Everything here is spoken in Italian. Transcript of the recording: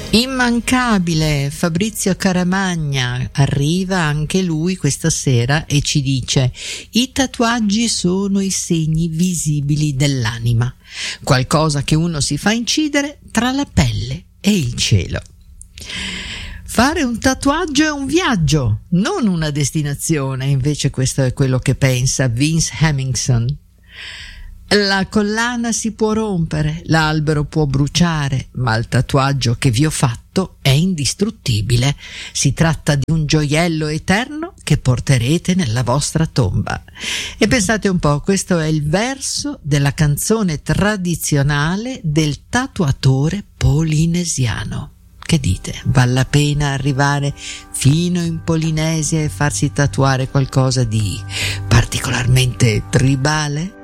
Immancabile Fabrizio Caramagna arriva anche lui questa sera e ci dice: i tatuaggi sono i segni visibili dell'anima, qualcosa che uno si fa incidere tra la pelle e il cielo. Fare un tatuaggio è un viaggio, non una destinazione, invece questo è quello che pensa Vince Hemmingson. La collana si può rompere, l'albero può bruciare, ma il tatuaggio che vi ho fatto è indistruttibile. Si tratta di un gioiello eterno che porterete nella vostra tomba. E pensate un po', questo è il verso della canzone tradizionale del tatuatore polinesiano. Che dite? Vale la pena arrivare fino in Polinesia e farsi tatuare qualcosa di particolarmente tribale?